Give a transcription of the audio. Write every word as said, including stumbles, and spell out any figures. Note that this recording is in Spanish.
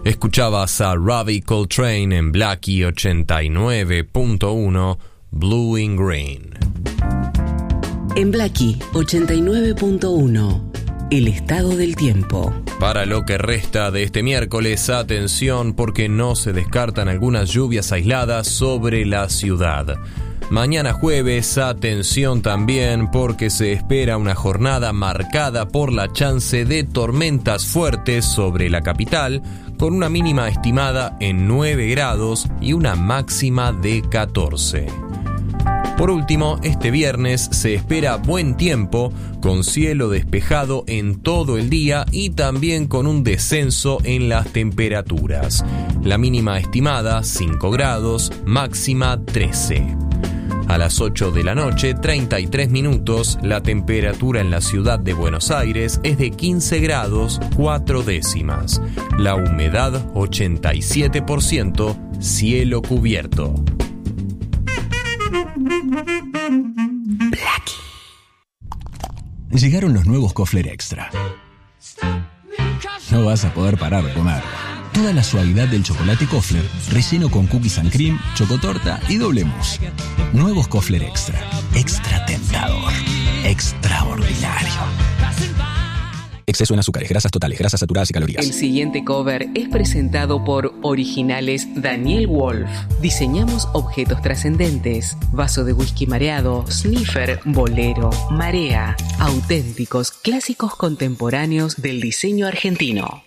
Escuchabas a Ravi Coltrane en Blackie ochenta y nueve punto uno, Blue in Green. En Blackie ochenta y nueve punto uno, el estado del tiempo. Para lo que resta de este miércoles, atención porque no se descartan algunas lluvias aisladas sobre la ciudad. Mañana jueves, atención también porque se espera una jornada marcada por la chance de tormentas fuertes sobre la capital, con una mínima estimada en nueve grados y una máxima de catorce. Por último, este viernes se espera buen tiempo, con cielo despejado en todo el día y también con un descenso en las temperaturas. La mínima estimada cinco grados, máxima trece. A las ocho de la noche, treinta y tres minutos, la temperatura en la ciudad de Buenos Aires es de quince grados, cuatro décimas. La humedad ochenta y siete por ciento, cielo cubierto. Blackie. Llegaron los nuevos Kofler Extra. No vas a poder parar de comer. Toda la suavidad del chocolate Kofler, relleno con cookies and cream, chocotorta y doble mousse. Nuevos Kofler Extra. Extra tentador. Extraordinario. Exceso en azúcares, grasas totales, grasas saturadas y calorías. El siguiente cover es presentado por Originales Daniel Wolf. Diseñamos objetos trascendentes. Vaso de whisky mareado, sniffer, bolero, marea. Auténticos clásicos contemporáneos del diseño argentino.